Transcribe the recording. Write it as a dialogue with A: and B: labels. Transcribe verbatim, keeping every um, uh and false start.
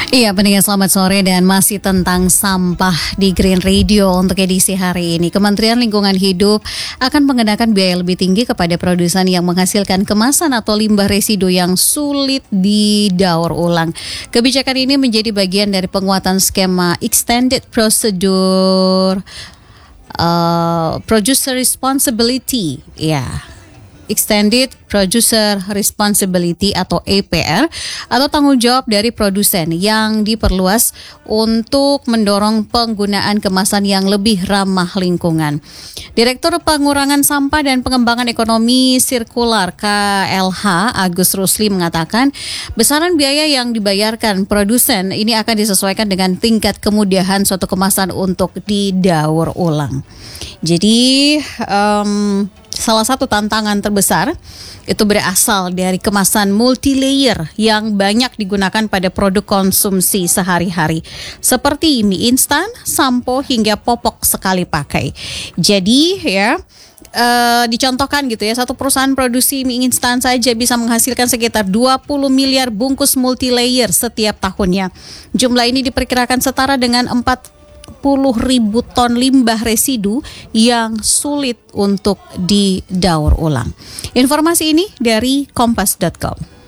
A: Iya, pendengar selamat sore dan masih tentang sampah di Green Radio untuk edisi hari ini. Kementerian Lingkungan Hidup akan mengenakan biaya lebih tinggi kepada produsen yang menghasilkan kemasan atau limbah residu yang sulit didaur ulang. Kebijakan ini menjadi bagian dari penguatan skema Extended Procedure uh, Producer Responsibility, ya. Extended Producer Responsibility atau E P R atau tanggung jawab dari produsen yang diperluas untuk mendorong penggunaan kemasan yang lebih ramah lingkungan. Direktur Pengurangan Sampah dan Pengembangan Ekonomi Sirkular K L H Agus Rusli mengatakan besaran biaya yang dibayarkan produsen ini akan disesuaikan dengan tingkat kemudahan suatu kemasan untuk didaur ulang. Jadi um, salah satu tantangan terbesar itu berasal dari kemasan multi-layer yang banyak digunakan pada produk konsumsi sehari-hari seperti mie instan, sampo hingga popok sekali pakai. Jadi ya Uh, dicontohkan gitu ya, satu perusahaan produksi mie instan saja bisa menghasilkan sekitar dua puluh miliar bungkus multi-layer setiap tahunnya. Jumlah ini diperkirakan setara dengan empat puluh ribu ton limbah residu yang sulit untuk didaur ulang. Informasi ini dari kompas titik com.